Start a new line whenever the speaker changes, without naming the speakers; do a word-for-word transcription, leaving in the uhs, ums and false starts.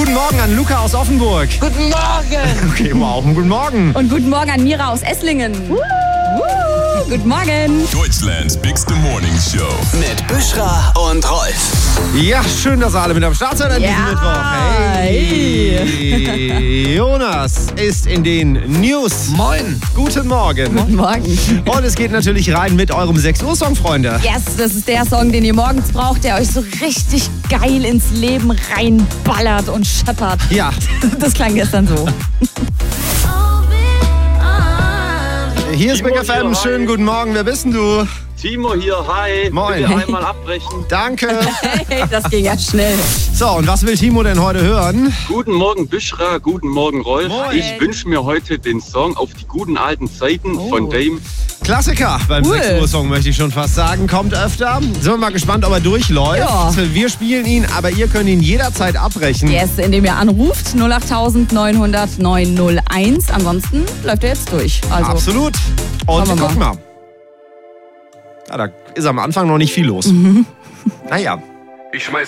Guten Morgen an Luca aus Offenburg.
Guten Morgen.
Okay, wow, guten Morgen.
Und guten Morgen an Mira aus Esslingen. Uh, guten Morgen.
Deutschlands Bigste Morning Show.
Mit Büschra und Rolf.
Ja, schön, dass ihr alle mit am Start seid an
Ja.
diesem Mittwoch. Hey. Jonas ist in den News.
Moin.
Guten Morgen.
Guten Morgen.
Und es geht natürlich rein mit eurem sechs Uhr Song, Freunde.
Yes, das ist der Song, den ihr morgens braucht, der euch so richtig geil ins Leben reinballert und scheppert.
Ja.
Das klang gestern so.
Hier ist
Timo
Big F M.
hier,
Schönen
hi.
guten Morgen. Wer bist denn du?
Timo hier, hi.
Moin.
Bitte einmal abbrechen.
Danke.
Hey, das ging ja schnell.
So, und was will Timo denn heute hören?
Guten Morgen Büschra, guten Morgen Rolf.
Moin.
Ich wünsche mir heute den Song Auf die guten alten Zeiten
Oh.
von Dame.
Klassiker beim
Cool.
sechs Uhr Song, möchte ich schon fast sagen. Kommt öfter. Sind wir mal gespannt, ob er durchläuft.
Ja.
Wir spielen ihn, aber ihr könnt ihn jederzeit abbrechen.
Yes, indem ihr anruft null acht neun null null neun null eins. Ansonsten läuft er jetzt durch. Also,
Absolut. Und
Schauen wir
guck mal. Ja, da ist am Anfang noch nicht viel los. Naja.
Ich schmeiß